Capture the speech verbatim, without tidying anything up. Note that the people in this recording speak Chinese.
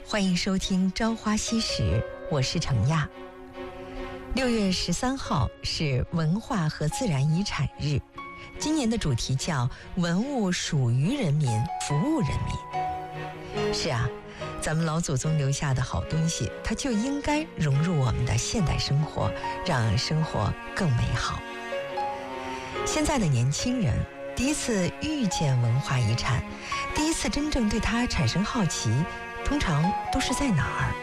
欢迎收听《朝花夕拾》，我是程亚。六月十三号是文化和自然遗产日，今年的主题叫“文物属于人民，服务人民”。是啊，咱们老祖宗留下的好东西，它就应该融入我们的现代生活，让生活更美好。现在的年轻人第一次遇见文化遗产，第一次真正对它产生好奇，通常都是在哪儿？